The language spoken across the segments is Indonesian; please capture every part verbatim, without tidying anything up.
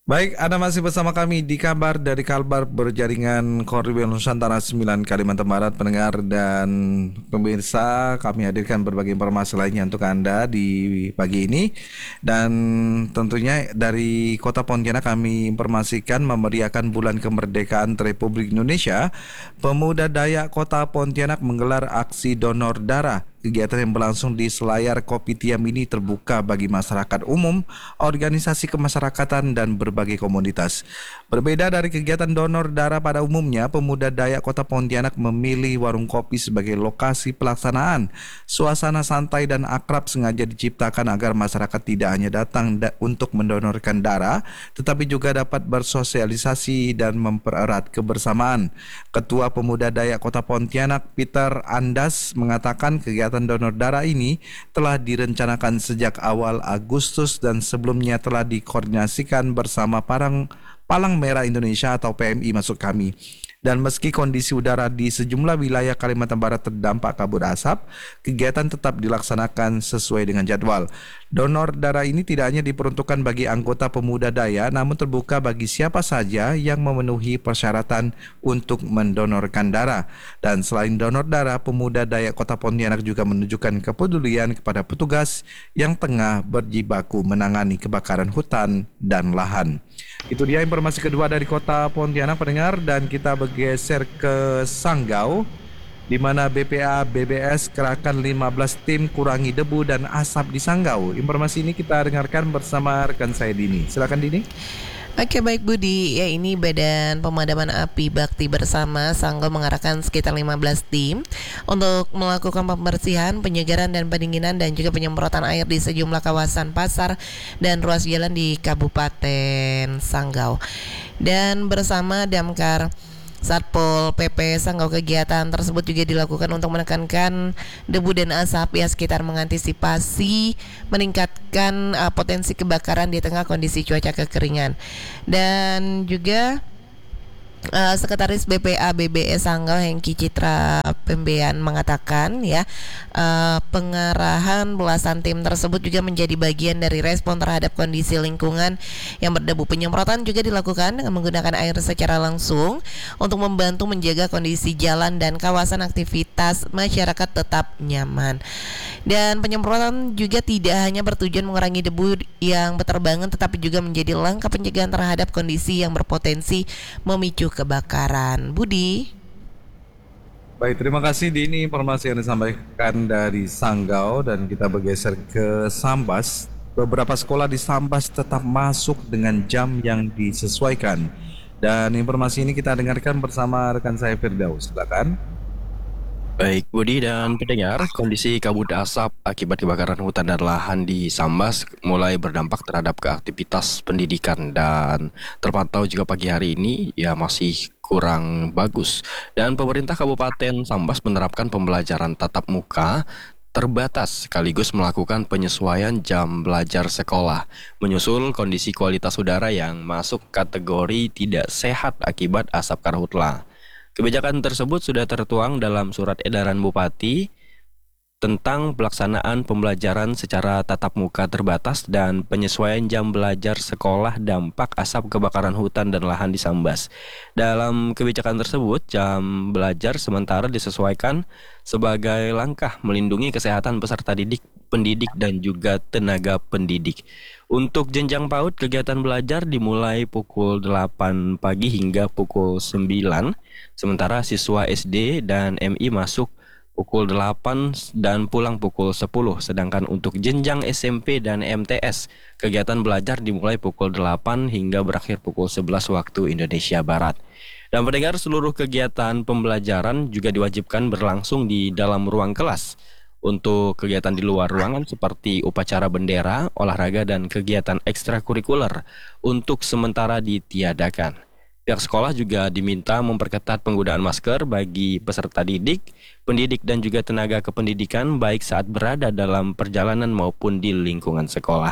Baik, Anda masih bersama kami di kabar dari Kalbar berjaringan Koridor Nusantara sembilan Kalimantan Barat, pendengar dan pemirsa. Kami hadirkan berbagai informasi lainnya untuk Anda di pagi ini. Dan tentunya dari Kota Pontianak kami informasikan memeriahkan bulan kemerdekaan Republik Indonesia. Pemuda Dayak Kota Pontianak menggelar aksi donor darah. Kegiatan yang berlangsung di Selayar Kopitiam ini terbuka bagi masyarakat umum, organisasi kemasyarakatan, dan berbagai komunitas. Berbeda dari kegiatan donor darah pada umumnya, pemuda Dayak Kota Pontianak memilih warung kopi sebagai lokasi pelaksanaan. Suasana santai dan akrab sengaja diciptakan agar masyarakat tidak hanya datang da- untuk mendonorkan darah, tetapi juga dapat bersosialisasi dan mempererat kebersamaan. Ketua Pemuda Dayak Kota Pontianak, Peter Andas, mengatakan kegiatan donor darah ini telah direncanakan sejak awal Agustus dan sebelumnya telah dikoordinasikan bersama Parang Palang Merah Indonesia atau P M I maksud kami. Dan meski kondisi udara di sejumlah wilayah Kalimantan Barat terdampak kabut asap, kegiatan tetap dilaksanakan sesuai dengan jadwal. Donor darah ini tidak hanya diperuntukkan bagi anggota pemuda Dayak, namun terbuka bagi siapa saja yang memenuhi persyaratan untuk mendonorkan darah. Dan selain donor darah, pemuda Dayak Kota Pontianak juga menunjukkan kepedulian kepada petugas yang tengah berjibaku menangani kebakaran hutan dan lahan. Itu dia informasi kedua dari Kota Pontianak, pendengar, dan kita bergeser ke Sanggau, di mana B P A B B S kerahkan lima belas tim kurangi debu dan asap di Sanggau. Informasi ini kita dengarkan bersama rekan saya Dini. Silakan Dini. Oke, baik Budi, ya ini Badan Pemadaman Api Bakti Bersama Sanggau mengarahkan sekitar lima belas tim untuk melakukan pembersihan, penyegaran dan pendinginan dan juga penyemprotan air di sejumlah kawasan pasar dan ruas jalan di Kabupaten Sanggau. Dan bersama Damkar Satpol P P Sanggau, kegiatan tersebut juga dilakukan untuk menekankan debu dan asap ya sekitar mengantisipasi meningkatkan uh, potensi kebakaran di tengah kondisi cuaca kekeringan. Dan juga Uh, Sekretaris B P A B B S Sanggau Hengki Citra Pembean mengatakan ya uh, pengarahan belasan tim tersebut juga menjadi bagian dari respon terhadap kondisi lingkungan yang berdebu. Penyemprotan juga dilakukan dengan menggunakan air secara langsung untuk membantu menjaga kondisi jalan dan kawasan aktivitas masyarakat tetap nyaman. Dan penyemprotan juga tidak hanya bertujuan mengurangi debu yang berterbangan, tetapi juga menjadi langkah pencegahan terhadap kondisi yang berpotensi memicu kebakaran. Budi. Baik, terima kasih Dini informasi yang disampaikan dari Sanggau, dan kita bergeser ke Sambas. Beberapa sekolah di Sambas tetap masuk dengan jam yang disesuaikan. Dan informasi ini kita dengarkan bersama rekan saya Firdaus. Silakan. Baik, Budi dan pendengar, kondisi kabut asap akibat kebakaran hutan dan lahan di Sambas mulai berdampak terhadap aktivitas pendidikan, dan terpantau juga pagi hari ini ya masih kurang bagus. Dan pemerintah Kabupaten Sambas menerapkan pembelajaran tatap muka terbatas sekaligus melakukan penyesuaian jam belajar sekolah, menyusul kondisi kualitas udara yang masuk kategori tidak sehat akibat asap karhutla. Kebijakan tersebut sudah tertuang dalam surat edaran Bupati tentang pelaksanaan pembelajaran secara tatap muka terbatas dan penyesuaian jam belajar sekolah dampak asap kebakaran hutan dan lahan di Sambas. Dalam kebijakan tersebut, jam belajar sementara disesuaikan sebagai langkah melindungi kesehatan peserta didik, pendidik, dan juga tenaga pendidik. Untuk jenjang PAUD, kegiatan belajar dimulai pukul delapan pagi hingga pukul sembilan, sementara siswa S D dan M I masuk pukul delapan dan pulang pukul sepuluh. Sedangkan untuk jenjang S M P dan M T S, kegiatan belajar dimulai pukul delapan hingga berakhir pukul sebelas waktu Indonesia Barat. Dan pendengar, seluruh kegiatan pembelajaran juga diwajibkan berlangsung di dalam ruang kelas. Untuk kegiatan di luar ruangan seperti upacara bendera, olahraga, dan kegiatan ekstrakurikuler untuk sementara ditiadakan. Pihak sekolah juga diminta memperketat penggunaan masker bagi peserta didik, pendidik, dan juga tenaga kependidikan baik saat berada dalam perjalanan maupun di lingkungan sekolah.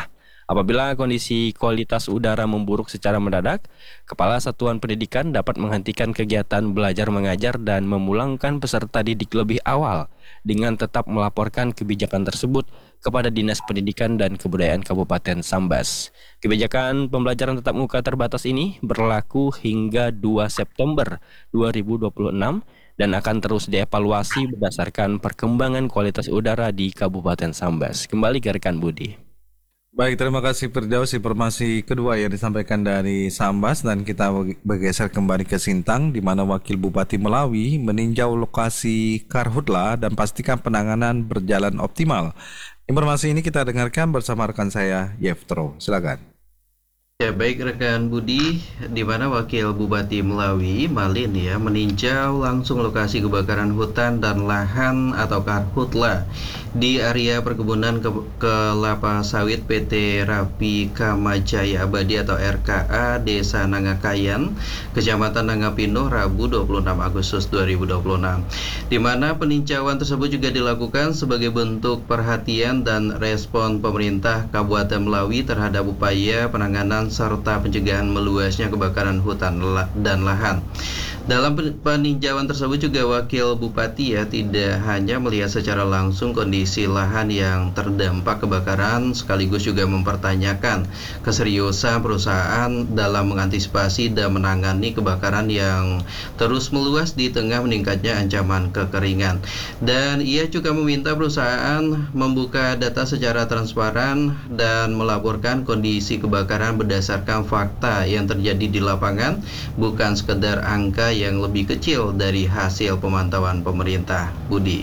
Apabila kondisi kualitas udara memburuk secara mendadak, Kepala Satuan Pendidikan dapat menghentikan kegiatan belajar mengajar dan memulangkan peserta didik lebih awal dengan tetap melaporkan kebijakan tersebut kepada Dinas Pendidikan dan Kebudayaan Kabupaten Sambas. Kebijakan pembelajaran tatap muka terbatas ini berlaku hingga dua September dua ribu dua puluh enam dan akan terus dievaluasi berdasarkan perkembangan kualitas udara di Kabupaten Sambas. Kembali ke rekan Budi. Baik, terima kasih Firdaus. Informasi kedua yang disampaikan dari Sambas, dan kita bergeser kembali ke Sintang di mana Wakil Bupati Melawi meninjau lokasi karhutla dan pastikan penanganan berjalan optimal. Informasi ini kita dengarkan bersama rekan saya Yeftro. Silakan. Ya, baik rekan Budi, di mana Wakil Bupati Melawi Malin ya meninjau langsung lokasi kebakaran hutan dan lahan atau karhutla di area perkebunan ke kelapa sawit P T Rapi Kamajaya Abadi atau R K A Desa Nangakayan, Kecamatan Nangapino, Rabu dua puluh enam Agustus dua ribu dua puluh enam. Di mana peninjauan tersebut juga dilakukan sebagai bentuk perhatian dan respon pemerintah Kabupaten Melawi terhadap upaya penanganan serta pencegahan meluasnya kebakaran hutan dan lahan. Dalam peninjauan tersebut juga Wakil Bupati ya tidak hanya melihat secara langsung kondisi lahan yang terdampak kebakaran, sekaligus juga mempertanyakan keseriusan perusahaan dalam mengantisipasi dan menangani kebakaran yang terus meluas di tengah meningkatnya ancaman kekeringan. Dan ia juga meminta perusahaan membuka data secara transparan dan melaporkan kondisi kebakaran berdasarkan fakta yang terjadi di lapangan, bukan sekedar angka yang lebih kecil dari hasil pemantauan pemerintah. Budi.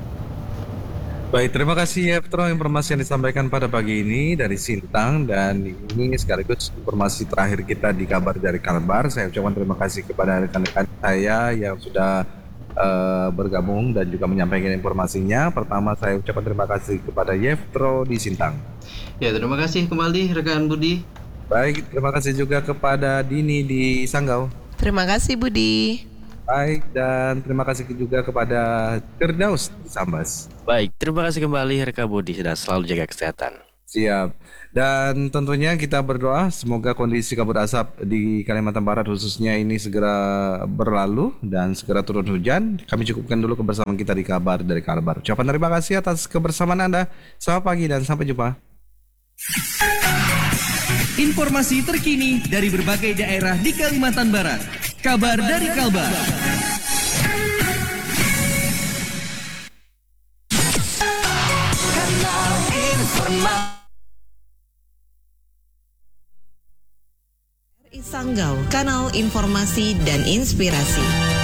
Baik, terima kasih Yeftro informasi yang disampaikan pada pagi ini dari Sintang, dan ini sekaligus informasi terakhir kita di kabar dari Kalbar. Saya ucapkan terima kasih kepada rekan-rekan saya yang sudah uh, bergabung dan juga menyampaikan informasinya. Pertama saya ucapkan terima kasih kepada Yeftro di Sintang. Ya, terima kasih kembali rekan Budi. Baik, terima kasih juga kepada Dini di Sanggau. Terima kasih Budi. Baik, dan terima kasih juga kepada Firdaus di Sambas. Baik, terima kasih kembali rekan Budi, dan selalu jaga kesehatan. Siap. Dan tentunya kita berdoa semoga kondisi kabut asap di Kalimantan Barat khususnya ini segera berlalu dan segera turun hujan. Kami cukupkan dulu kebersamaan kita di kabar dari Kalbar. Ucapan terima kasih atas kebersamaan Anda. Selamat pagi dan sampai jumpa. Informasi terkini dari berbagai daerah di Kalimantan Barat. Kabar dari Kalbar. Kanal Informasi Sanggau, kanal informasi dan inspirasi.